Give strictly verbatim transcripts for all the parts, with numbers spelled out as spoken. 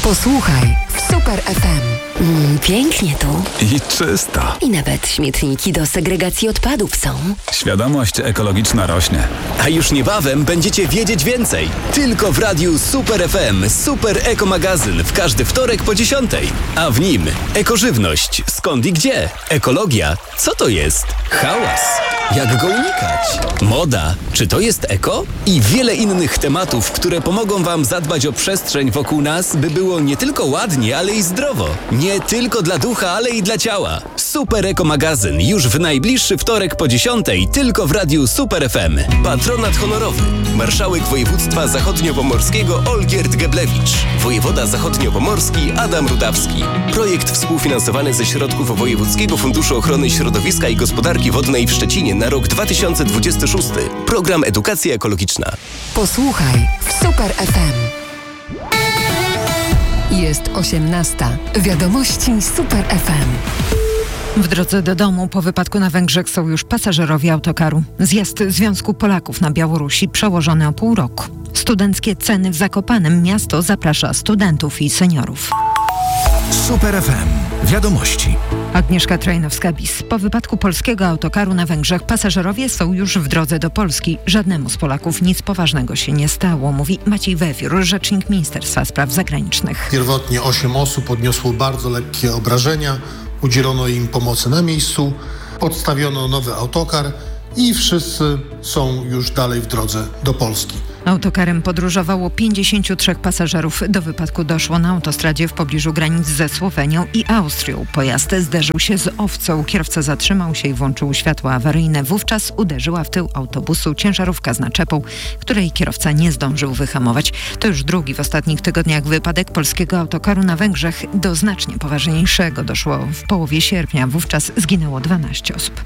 Posłuchaj w Super F M. Mm, pięknie tu. I czysto. I nawet śmietniki do segregacji odpadów są. Świadomość ekologiczna rośnie. A już niebawem będziecie wiedzieć więcej. Tylko w radiu Super F M Super Eko Magazyn w każdy wtorek po dziesiątej. A w nim ekożywność. Skąd i gdzie? Ekologia. Co to jest? Hałas. Jak go unikać? Moda. Czy to jest eko? I wiele innych tematów, które pomogą Wam zadbać o przestrzeń wokół nas, by było nie tylko ładnie, ale i zdrowo. Nie tylko dla ducha, ale i dla ciała. Super Eko Magazyn już w najbliższy wtorek po dziesiątej tylko w radiu Super F M. Patronat honorowy. Marszałek województwa zachodniopomorskiego Olgierd Geblewicz. Wojewoda zachodniopomorski Adam Rudawski. Projekt współfinansowany ze środków Wojewódzkiego Funduszu Ochrony Środowiska i Gospodarki Wodnej w Szczecinie na rok dwa tysiące dwudziesty szósty. Program Edukacja Ekologiczna. Posłuchaj w Super F M. Jest osiemnasta. Wiadomości Super F M. W drodze do domu po wypadku na Węgrzech są już pasażerowie autokaru. Zjazd Związku Polaków na Białorusi przełożony o pół roku. Studenckie ceny w Zakopanem. Miasto zaprasza studentów i seniorów. Super F M. Wiadomości. Agnieszka Trajnowska-Bis. Po wypadku polskiego autokaru na Węgrzech pasażerowie są już w drodze do Polski. Żadnemu z Polaków nic poważnego się nie stało, mówi Maciej Wewiór, rzecznik Ministerstwa Spraw Zagranicznych. Pierwotnie osiem osób odniosło bardzo lekkie obrażenia. Udzielono im pomocy na miejscu, podstawiono nowy autokar i wszyscy są już dalej w drodze do Polski. Autokarem podróżowało pięćdziesięciu trzech pasażerów. Do wypadku doszło na autostradzie w pobliżu granic ze Słowenią i Austrią. Pojazd zderzył się z owcą. Kierowca zatrzymał się i włączył światła awaryjne. Wówczas uderzyła w tył autobusu ciężarówka z naczepą, której kierowca nie zdążył wyhamować. To już drugi w ostatnich tygodniach wypadek polskiego autokaru na Węgrzech. Do znacznie poważniejszego doszło w połowie sierpnia. Wówczas zginęło dwanaście osób.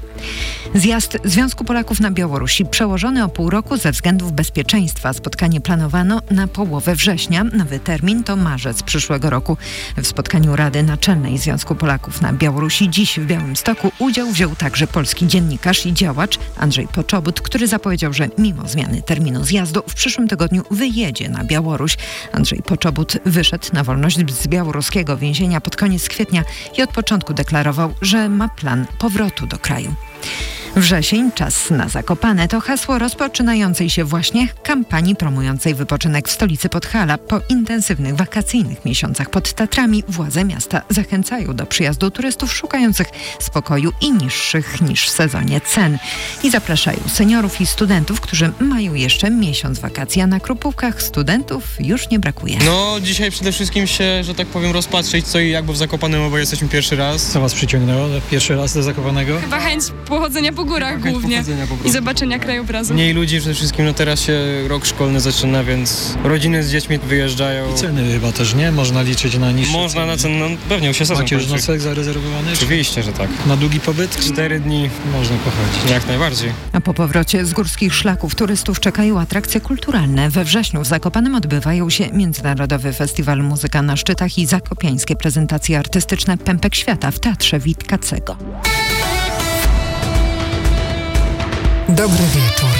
Zjazd Związku Polaków na Białorusi przełożony o pół roku ze względów bezpieczeństwa. Spotkanie planowano na połowę września. Nowy termin to marzec przyszłego roku. W spotkaniu Rady Naczelnej Związku Polaków na Białorusi dziś w Białymstoku udział wziął także polski dziennikarz i działacz Andrzej Poczobut, który zapowiedział, że mimo zmiany terminu zjazdu w przyszłym tygodniu wyjedzie na Białoruś. Andrzej Poczobut wyszedł na wolność z białoruskiego więzienia pod koniec kwietnia i od początku deklarował, że ma plan powrotu do kraju. Wrzesień, czas na Zakopane to hasło rozpoczynającej się właśnie kampanii promującej wypoczynek w stolicy Podhala. Po intensywnych wakacyjnych miesiącach pod Tatrami władze miasta zachęcają do przyjazdu turystów szukających spokoju i niższych niż w sezonie cen. I zapraszają seniorów i studentów, którzy mają jeszcze miesiąc wakacji, a na Krupówkach studentów już nie brakuje. No dzisiaj przede wszystkim się, że tak powiem, rozpatrzeć co i jak, bo w Zakopanem, bo jesteśmy pierwszy raz. Co was przyciągnęło pierwszy raz do Zakopanego? Chyba chęć pochodzenia po górach głównie i zobaczenia krajobrazu. Mniej ludzi przede wszystkim, no teraz się rok szkolny zaczyna, więc rodziny z dziećmi wyjeżdżają. I ceny chyba też, nie? Można liczyć na niższe Można ceny. na cenę, no pewnie już się sezon Macie już kończy. nocleg zarezerwowany? Oczywiście, że tak. Na długi pobyt? Cztery dni. Można pochodzić. Jak najbardziej. A po powrocie z górskich szlaków turystów czekają atrakcje kulturalne. We wrześniu w Zakopanem odbywają się Międzynarodowy Festiwal Muzyka na Szczytach i zakopiańskie prezentacje artystyczne Pępek Świata w Teatrze Witkacego. Dobry wieczór.